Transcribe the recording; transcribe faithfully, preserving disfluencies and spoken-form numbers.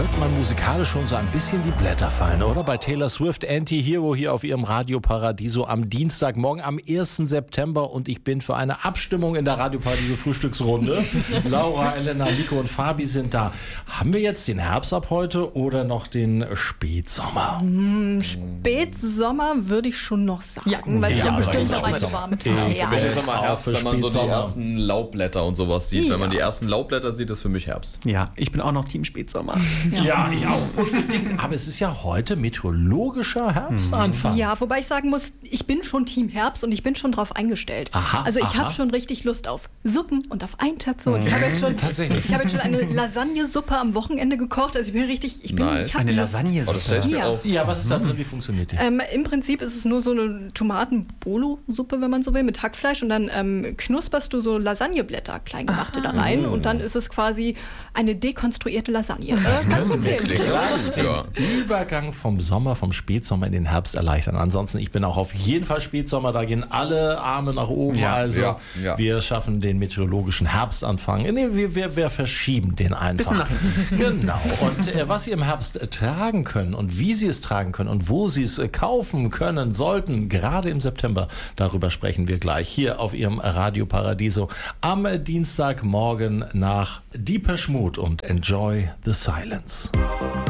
hört man musikalisch schon so ein bisschen die Blätter fallen, oder? Bei Taylor Swift, Anti-Hero hier auf ihrem Radio Paradiso am Dienstagmorgen, am ersten September. Und ich bin für eine Abstimmung in der Radio Paradiso Frühstücksrunde. Laura, Elena, Nico und Fabi sind da. Haben wir jetzt den Herbst ab heute oder noch den Spätsommer? Hm, Spätsommer würde ich schon noch sagen, ja, weil es ja, ja bestimmt ich noch auch ein so. warme Ja, Tage. ja, Für mich ja. ist immer Herbst, Auch für wenn man so die Spätsommer. ersten Laubblätter und sowas sieht. Ja. Wenn man die ersten Laubblätter sieht, ist für mich Herbst. Ja, ich bin auch noch Team Spätsommer. Ja, ich auch unbedingt. Aber es ist ja heute meteorologischer Herbstanfang. Ja, wobei ich sagen muss, ich bin schon Team Herbst und ich bin schon drauf eingestellt. Aha, also ich aha. habe schon richtig Lust auf Suppen und auf Eintöpfe und ich habe jetzt schon, Tatsächlich. ich habe jetzt schon eine Lasagnesuppe am Wochenende gekocht. Also ich bin richtig, ich bin, Nice. ich habe Eine Lust. Oh, das stelle Lasagnesuppe. ich mir Ja. auch. Ja, was ist da drin? Wie funktioniert die? Ähm, Im Prinzip ist es nur so eine Tomaten-Bolo-Suppe, wenn man so will, mit Hackfleisch und dann ähm, knusperst du so Lasagneblätter, kleingemachte, da rein und dann ist es quasi eine dekonstruierte Lasagne. Äh, kann ich empfehlen. Klingt Gleich gut, ja. den Übergang vom Sommer, vom Spätsommer in den Herbst erleichtern. Ansonsten, ich bin auch auf jeden Fall Spätsommer, da gehen alle Arme nach oben. Ja, also ja, ja. wir schaffen den meteorologischen Herbstanfang. Nee, wir, wir, wir verschieben den einfach. Bisschen nach hinten. Genau. Und äh, was Sie im Herbst äh, tragen können und wie Sie es tragen können und wo Sie es äh, kaufen können sollten, gerade im September, darüber sprechen wir gleich hier auf Ihrem Radio Paradiso am äh, Dienstagmorgen nach Deepesh Mode und Enjoy the Silence.